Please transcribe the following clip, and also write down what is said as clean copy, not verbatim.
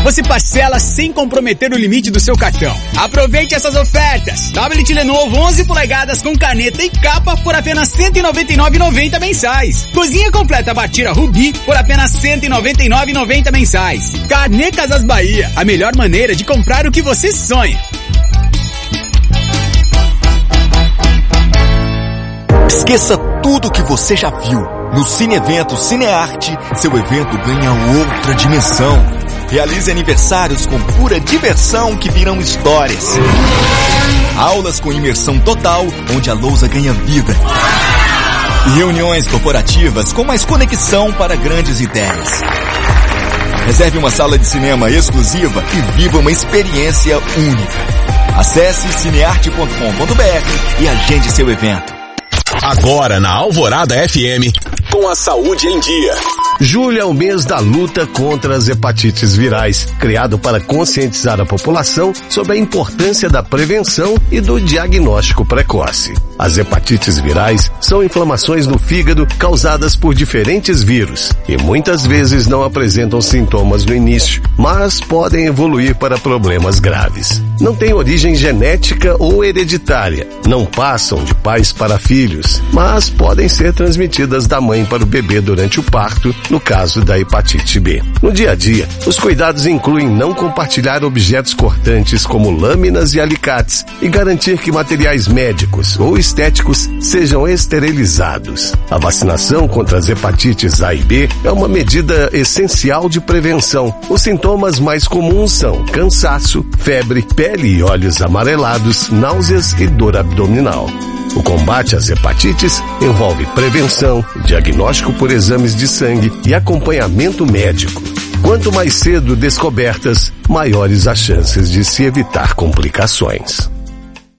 você parcela sem comprometer o limite do seu cartão. Aproveite essas ofertas. Tablet Lenovo 11 polegadas com caneta e capa por apenas R$ 199,90 mensais. Cozinha completa Batira Rubi por apenas R$ 199,90 mensais. Carnê Casas Bahia, a melhor maneira de comprar o que você sonha. Esqueça tudo o que você já viu. No Cine Evento Cinearte, seu evento ganha outra dimensão. Realize aniversários com pura diversão que viram histórias. Aulas com imersão total, onde a lousa ganha vida. E reuniões corporativas com mais conexão para grandes ideias. Reserve uma sala de cinema exclusiva e viva uma experiência única. Acesse cinearte.com.br e agende seu evento. Agora na Alvorada FM, com a saúde em dia. Julho é o mês da luta contra as hepatites virais, criado para conscientizar a população sobre a importância da prevenção e do diagnóstico precoce. As hepatites virais são inflamações no fígado causadas por diferentes vírus e muitas vezes não apresentam sintomas no início, mas podem evoluir para problemas graves. Não têm origem genética ou hereditária, não passam de pais para filhos, mas podem ser transmitidas da mãe para o bebê durante o parto, no caso da hepatite B. No dia a dia, os cuidados incluem não compartilhar objetos cortantes como lâminas e alicates e garantir que materiais médicos ou estéticos sejam esterilizados. A vacinação contra as hepatites A e B é uma medida essencial de prevenção. Os sintomas mais comuns são cansaço, febre, pele e olhos amarelados, náuseas e dor abdominal. O combate às hepatites envolve prevenção, diagnóstico por exames de sangue e acompanhamento médico. Quanto mais cedo descobertas, maiores as chances de se evitar complicações.